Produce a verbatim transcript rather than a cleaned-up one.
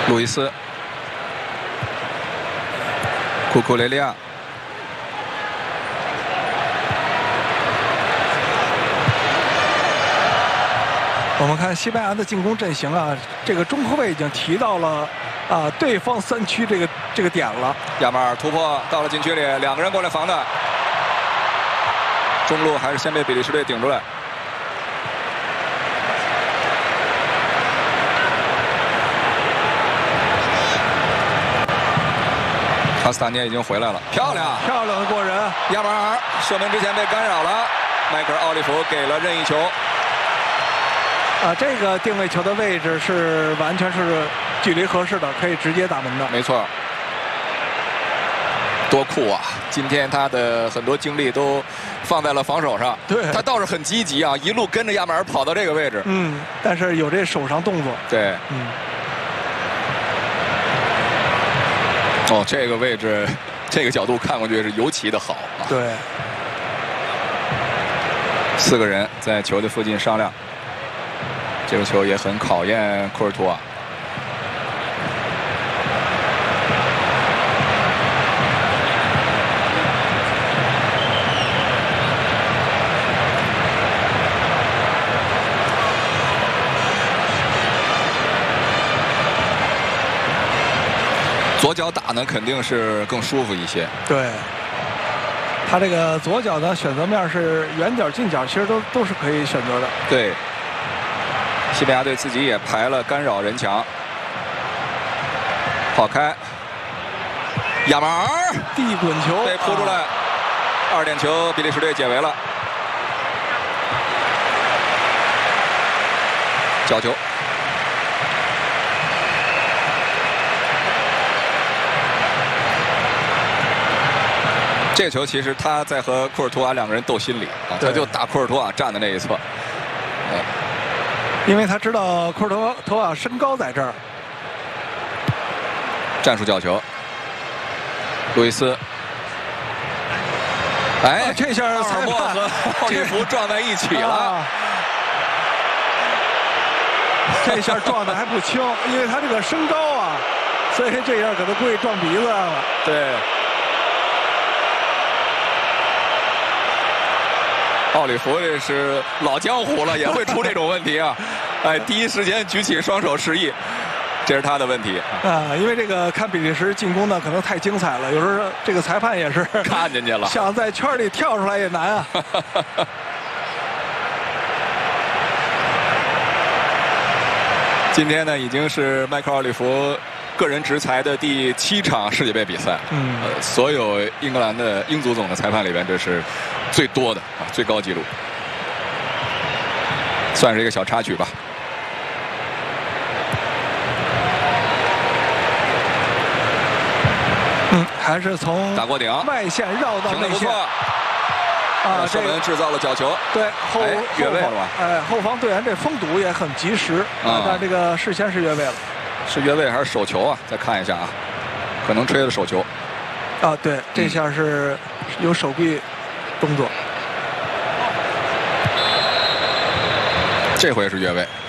路易斯、库库雷利亚。 我们看西班牙的进攻阵型啊，这个中后卫已经提到了啊对方三区这个这个点了。 亚马尔突破到了禁区里，两个人过来防他，中路还是先被比利时队顶出来。卡斯塔涅已经回来了，漂亮， 漂亮的过人。 亚马尔射门之前被干扰了，迈克尔·奥利弗给了任意球。 啊，这个定位球的位置是完全是距离合适的，可以直接打门的。 没错，多酷啊！今天他的很多精力都放在了防守上。 对， 他倒是很积极啊，一路跟着亚马尔跑到这个位置。 嗯，但是有这手上动作。 对， 嗯。 哦，这个位置，这个角度看过去是尤其的好啊。 对。 四个人在球的附近商量。 这个球也很考验库尔图瓦。左脚打呢，肯定是更舒服一些。 对。他这个左脚的选择面是远角、近角，其实都都是可以选择的。 对。 西班牙队自己也排了干扰人墙，跑开，亚马尔地滚球被扑出来，二点球，比利时队解围了。角球，这个球其实他在和库尔图瓦两个人斗心理啊，他就打库尔图瓦站的那一侧，哎。 因为他知道库尔图图瓦身高在这儿。 战术角球，路易斯，哎， 啊、这下奥尔莫和奥利弗撞在一起了。啊、 这下撞的还不轻，因为他这个身高啊，所以这下可能故意撞鼻子上了。 对。 奥利弗这是老江湖了，也会出这种问题啊！哎，第一时间举起双手示意，这是他的问题啊。因为这个看比利时进攻呢，可能太精彩了，有时候这个裁判也是看见去了， 想在圈里跳出来也难啊。 今天呢，已经是迈克尔·奥利弗个人执裁的第七场世界杯比赛。 嗯， 呃，所有英格兰的英足总的裁判里边，这是最多的啊，最高纪录，算是一个小插曲吧。 嗯，还是从打过顶， 外线绕到内线。 啊，射门制造了角球。 对，后哎越位了吧？ 哎，后防队员这封堵也很及时啊，但这个事先是越位了。 是越位还是手球啊？再看一下啊，可能吹的手球。 啊，对，这下是有手臂动作。 这回是越位。